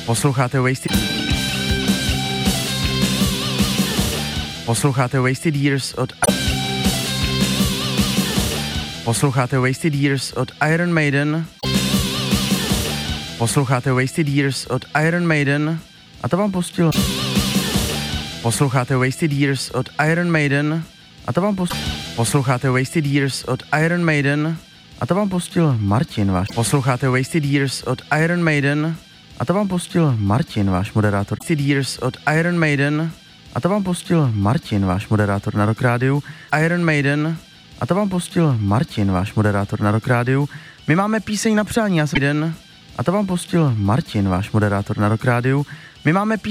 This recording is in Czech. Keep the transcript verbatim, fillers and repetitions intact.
Posloucháte Wasted... Posloucháte Wasted Years od... Posloucháte Wasted Years od Iron Maiden. Posloucháte Wasted Years od Iron Maiden. A to vám pustil... Posloucháte Wasted Years od Iron Maiden. A to vám pustil... Posloucháte Wasted Years od Iron Maiden. A to vám pustil Martin, váš... Posloucháte Wasted Years od Iron Maiden. A to vám pustil Martin, váš moderátor. Wasted Years od Iron Maiden. A to vám pustil Martin, váš moderátor na Rock Rádiu. Iron Maiden. A to vám pustil Martin, váš moderátor na Rock Rádiu. My máme píseň na přání, já jsem jeden. A to vám pustil Martin, váš moderátor na Rock Rádiu. My máme píseň